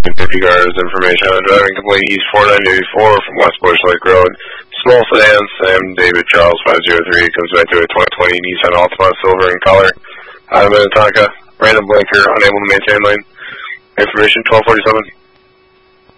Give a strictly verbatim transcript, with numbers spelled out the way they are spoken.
Safety cars information on driving complaint East four nine eight four from West Bush Lake Road. Small sedan, Sam David Charles five zero three, comes back to a twenty twenty Nissan Altima silver in color. Out of Minnetonka, random blinker, unable to maintain lane. Information twelve forty-seven.